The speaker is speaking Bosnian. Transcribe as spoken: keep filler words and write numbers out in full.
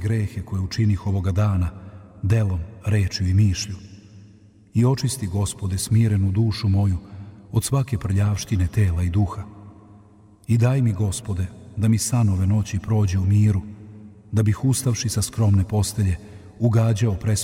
grehe koje učinih ovoga dana, delom, rečju i mišlju. I očisti, Gospode, smirenu dušu moju od svake prljavštine tela i duha. I daj mi, Gospode, da mi sanove noći prođe u miru, da bih ustavši sa skromne postelje ugađao